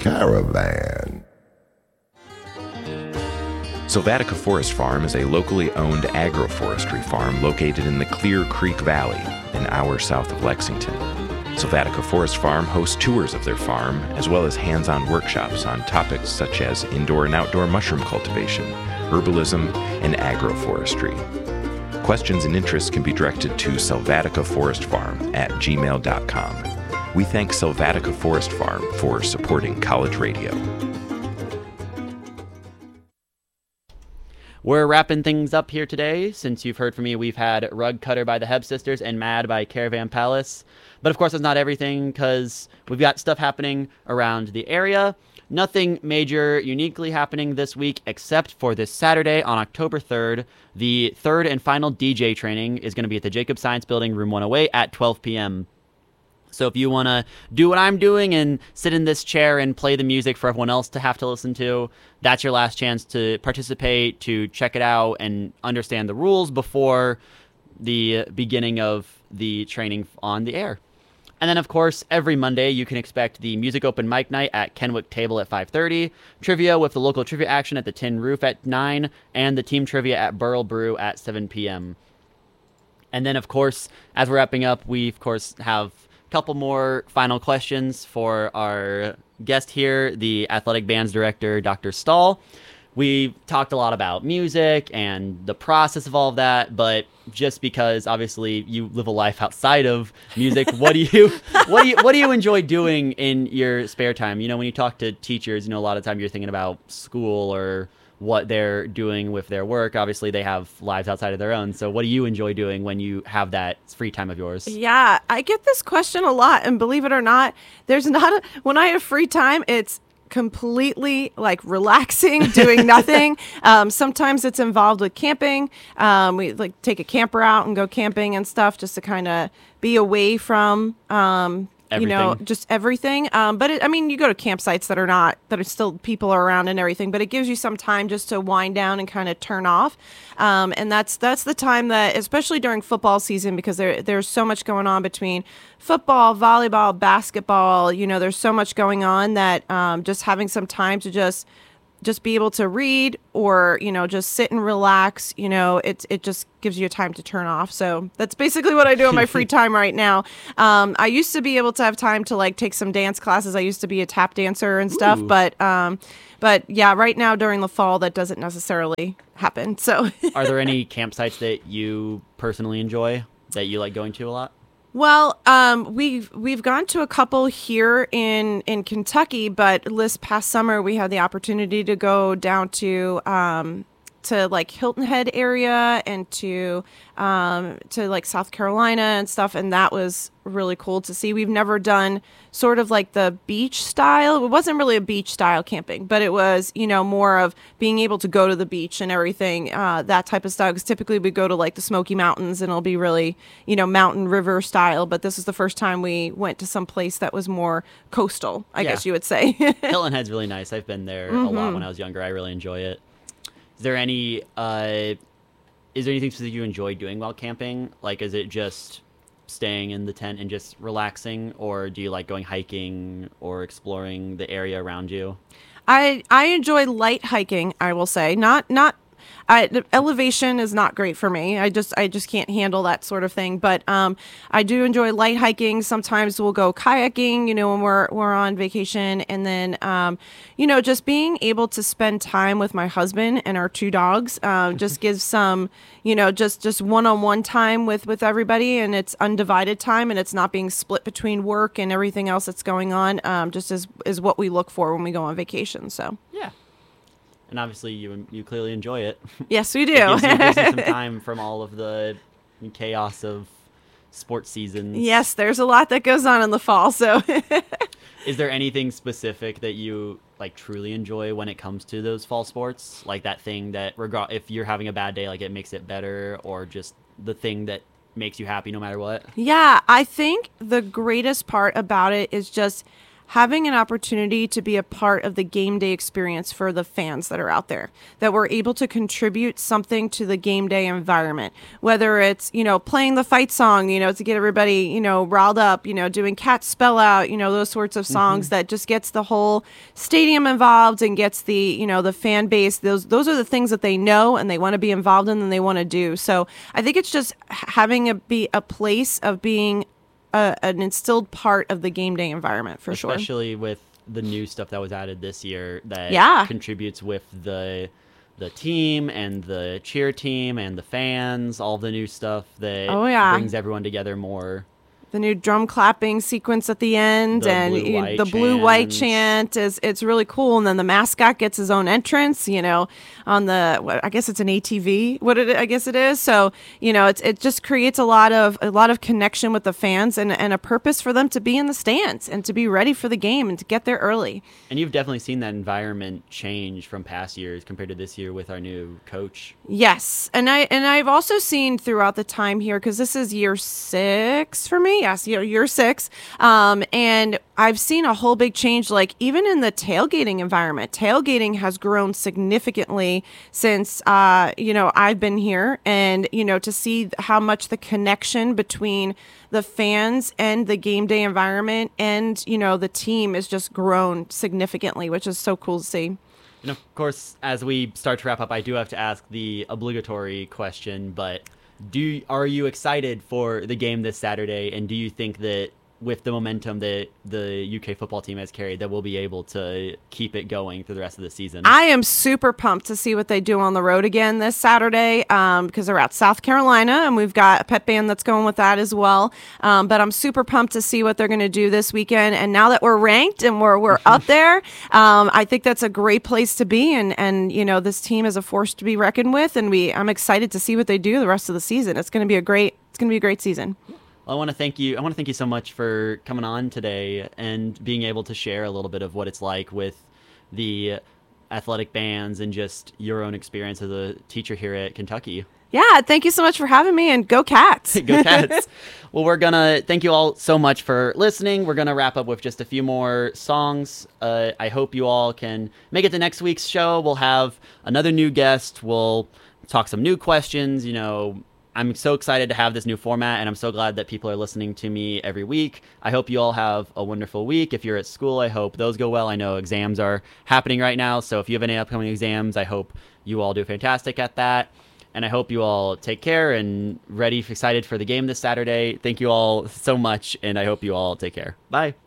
Caravan. Sylvatica Forest Farm is a locally owned agroforestry farm located in the Clear Creek Valley, an hour south of Lexington. Sylvatica Forest Farm hosts tours of their farm, as well as hands-on workshops on topics such as indoor and outdoor mushroom cultivation, herbalism, and agroforestry. Questions and interests can be directed to sylvaticaforestfarm@gmail.com. We thank Sylvatica Forest Farm for supporting College Radio. We're wrapping things up here today. Since you've heard from me, we've had Rug Cutter by the Heb Sisters and Mad by Caravan Palace. But of course, that's not everything, because we've got stuff happening around the area. Nothing major uniquely happening this week, except for this Saturday on October 3rd. The third and final DJ training is going to be at the Jacob Science Building, room 108 at 12 p.m. So if you want to do what I'm doing and sit in this chair and play the music for everyone else to have to listen to, that's your last chance to participate, to check it out, and understand the rules before the beginning of the training on the air. And then, of course, every Monday you can expect the Music Open Mic Night at Kenwick Table at 5:30, trivia with the local trivia action at the Tin Roof at 9, and the team trivia at Burl Brew at 7 p.m. And then, of course, as we're wrapping up, we, of course, have couple more final questions for our guest here, the athletic bands director, Dr. Stahl. We talked a lot about music and the process of all of that, but just because obviously you live a life outside of music, what do you enjoy doing in your spare time? You know, when you talk to teachers, you know, a lot of time you're thinking about school or what they're doing with their work. Obviously, they have lives outside of their own. So what do you enjoy doing when you have that free time of yours? Yeah, I get this question a lot. And believe it or not, when I have free time, it's completely like relaxing, doing nothing. Sometimes it's involved with camping. We like take a camper out and go camping and stuff just to kind of be away from everything. Just everything. But you go to campsites that are still people are around and everything, but it gives you some time just to wind down and kind of turn off. And that's the time that, especially during football season, because there's so much going on between football, volleyball, basketball, there's so much going on that, just having some time to just be able to read or, just sit and relax, it just gives you time to turn off. So that's basically what I do in my free time right now. I used to be able to have time to like take some dance classes. I used to be a tap dancer and stuff, but yeah, right now during the fall, that doesn't necessarily happen. So are there any campsites that you personally enjoy that you like going to a lot? Well, we've gone to a couple here in Kentucky, but this past summer we had the opportunity to go down to like Hilton Head area and to like South Carolina and stuff, and that was really cool to see. We've never done sort of like the beach style. It wasn't really a beach style camping, but it was, more of being able to go to the beach and everything, that type of style. Because typically we go to like the Smoky Mountains and it'll be really, mountain river style. But this is the first time we went to some place that was more coastal, I guess you would say. Hilton Head's really nice. I've been there a lot when I was younger. I really enjoy it. Is there anything specific you enjoy doing while camping? Like, is it just staying in the tent and just relaxing, or do you like going hiking or exploring the area around you? I enjoy light hiking, I will say. The elevation is not great for me. I just can't handle that sort of thing. But I do enjoy light hiking. Sometimes we'll go kayaking, when we're on vacation, and then just being able to spend time with my husband and our two dogs just gives some just one-on-one time with everybody, and it's undivided time, and it's not being split between work and everything else that's going on. Just is what we look for when we go on vacation. So yeah. And obviously, you clearly enjoy it. Yes, we do. It gives you some time from all of the chaos of sports seasons. Yes, there's a lot that goes on in the fall. So, is there anything specific that you like truly enjoy when it comes to those fall sports? Like that thing that, if you're having a bad day, like it makes it better, or just the thing that makes you happy no matter what? Yeah, I think the greatest part about it is just having an opportunity to be a part of the game day experience for the fans that are out there, that we're able to contribute something to the game day environment, whether it's, playing the fight song, to get everybody, riled up, doing cat spell out, those sorts of songs that just gets the whole stadium involved and gets the, the fan base. Those are the things that they know and they want to be involved in and they want to do. So I think it's just having a place of being an instilled part of the game day environment for sure. Especially with the new stuff that was added this year that contributes with the team and the cheer team and the fans, all the new stuff that brings everyone together more. The new drum clapping sequence at the end the blue-white chant it's really cool. And then the mascot gets his own entrance, on I guess it's an ATV. I guess it is. So, it just creates a lot of connection with the fans and a purpose for them to be in the stands and to be ready for the game and to get there early. And you've definitely seen that environment change from past years compared to this year with our new coach. Yes. And I've also seen throughout the time here, because this is year 6 for me. Yes, year 6. And I've seen a whole big change, like even in the tailgating environment. Tailgating has grown significantly since, I've been here, and, to see how much the connection between the fans and the game day environment and, the team has just grown significantly, which is so cool to see. And of course, as we start to wrap up, I do have to ask the obligatory question, but are you excited for the game this Saturday, and do you think that with the momentum that the UK football team has carried, that we'll be able to keep it going through the rest of the season? I am super pumped to see what they do on the road again this Saturday, because they're at South Carolina, and we've got a pep band that's going with that as well. But I'm super pumped to see what they're going to do this weekend. And now that we're ranked and we're up there, I think that's a great place to be. And this team is a force to be reckoned with, and I'm excited to see what they do the rest of the season. It's going to be a great season. Well, I want to thank you. I want to thank you so much for coming on today and being able to share a little bit of what it's like with the athletic bands and just your own experience as a teacher here at Kentucky. Yeah, thank you so much for having me, and go Cats. Go Cats. Well, we're going to thank you all so much for listening. We're going to wrap up with just a few more songs. I hope you all can make it to next week's show. We'll have another new guest. We'll talk some new questions, I'm so excited to have this new format, and I'm so glad that people are listening to me every week. I hope you all have a wonderful week. If you're at school, I hope those go well. I know exams are happening right now, so if you have any upcoming exams, I hope you all do fantastic at that. And I hope you all take care and excited for the game this Saturday. Thank you all so much, and I hope you all take care. Bye.